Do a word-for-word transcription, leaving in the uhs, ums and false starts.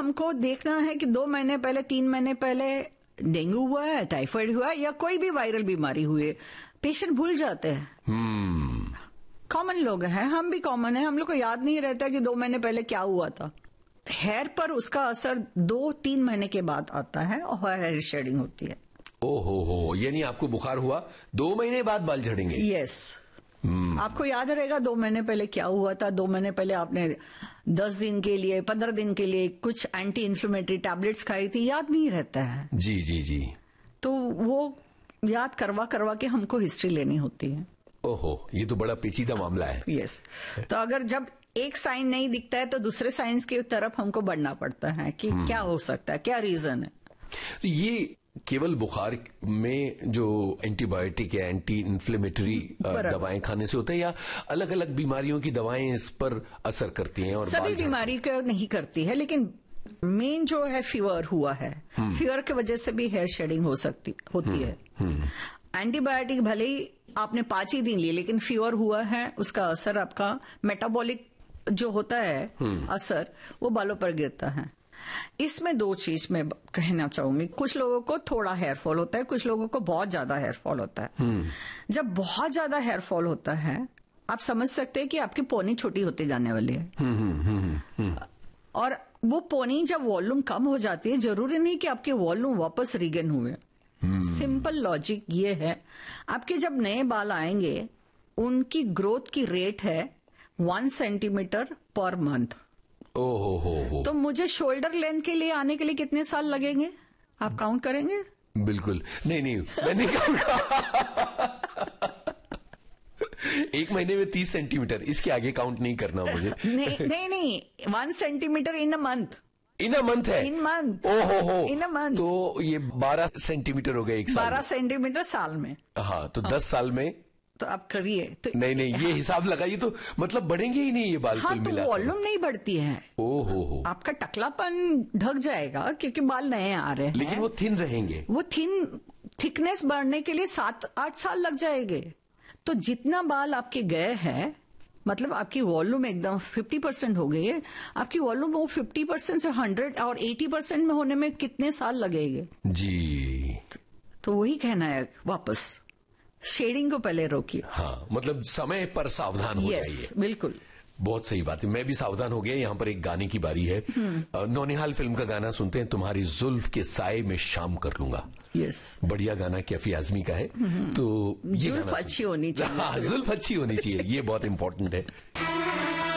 हमको देखना है कि दो महीने पहले, तीन महीने पहले डेंगू हुआ है, टाइफाइड हुआ है या कोई भी वायरल बीमारी हुई है, पेशेंट भूल जाते हैं। hmm. कॉमन लोग हैं, हम भी कॉमन है, हम लोग को याद नहीं रहता कि दो महीने पहले क्या हुआ था। हेयर पर उसका असर दो तीन महीने के बाद आता है और हेयर शेडिंग होती है। ओहो हो, यानी आपको बुखार हुआ, दो महीने बाद बाल झड़ेंगे? यस। hmm. आपको याद रहेगा दो महीने पहले क्या हुआ था, दो महीने पहले आपने दस दिन के लिए, पंद्रह दिन के लिए कुछ एंटी इन्फ्लेमेटरी टैबलेट्स खाई थी, याद नहीं रहता है। जी जी जी। तो वो याद करवा करवा के हमको हिस्ट्री लेनी होती है। ओहो, ये तो बड़ा पेचीदा मामला है। यस। तो अगर जब एक साइन नहीं दिखता है तो दूसरे साइंस की तरफ हमको बढ़ना पड़ता है कि क्या हो सकता है, क्या रीजन है। तो ये केवल बुखार में जो एंटीबायोटिक या एंटी इन्फ्लेमेटरी दवाएं खाने से होता है, या अलग अलग बीमारियों की दवाएं इस पर असर करती हैं? और सभी बीमारी को नहीं करती है, लेकिन मेन जो है फीवर हुआ है, फीवर की वजह से भी हेयर शेडिंग हो सकती होती है। एंटीबायोटिक भले ही आपने पांच ही दिन लिए, लेकिन फीवर हुआ है, उसका असर आपका मेटाबॉलिक जो होता है असर, वो बालों पर गिरता है। इसमें दो चीज मैं कहना चाहूंगी। कुछ लोगों को थोड़ा हेयर फॉल होता है, कुछ लोगों को बहुत ज्यादा हेयर फॉल होता है। जब बहुत ज्यादा हेयर फॉल होता है, आप समझ सकते हैं कि आपकी पोनी छोटी होती जाने वाली है। और वो पोनी जब वॉल्यूम कम हो जाती है, जरूरी नहीं कि आपके वॉल्यूम वापस रीगेन हुए। सिंपल लॉजिक ये है, आपके जब नए बाल आएंगे, उनकी ग्रोथ की रेट है वन सेंटीमीटर पर मंथ। ओहो हो हो। तो मुझे शोल्डर लेंथ के लिए आने के लिए कितने साल लगेंगे, आप काउंट करेंगे? बिल्कुल नहीं, नहीं मैं नहीं काउंट। एक महीने में तीस सेंटीमीटर, इसके आगे काउंट नहीं करना मुझे। नहीं नहीं नहीं, one centimetre in a month. In a month है? इन मंथ। ओहो हो, इन अ मंथ। तो ये बारह सेंटीमीटर हो गए एक साल बारह सेंटीमीटर साल में। हाँ, तो दस साल में तो आप करिए। तो नहीं नहीं, ये हिसाब लगाइए तो मतलब बढ़ेंगे ही नहीं ये बाल। हाँ, तो वॉल्यूम नहीं बढ़ती है। ओहो हो, आपका टकलापन ढक जाएगा क्योंकि बाल नए आ रहे हैं, लेकिन वो थिन रहेंगे। वो थिन थिकनेस बढ़ने के लिए सात आठ साल लग जाएंगे। तो जितना बाल आपके गए हैं, मतलब आपकी वॉल्यूम एकदम फिफ्टी परसेंट हो गई है, आपकी वॉल्यूम वो फिफ्टी परसेंट से हंड्रेड और एटी परसेंट में होने में कितने साल लगेंगे? जी। तो वही कहना है, वापस शेडिंग को पहले रोकिए। हाँ, मतलब समय पर सावधान हो जाइए। यस, बिल्कुल। बहुत सही बात है, मैं भी सावधान हो गया। यहाँ पर एक गाने की बारी है। नौनिहाल फिल्म का गाना सुनते हैं, तुम्हारी जुल्फ के साए में शाम कर लूंगा। यस, बढ़िया गाना, कैफी आजमी का है। तो ये जुल्फ अच्छी होनी चाहिए। हाँ, जुल्फ अच्छी होनी चाहिए, ये बहुत इंपॉर्टेंट है।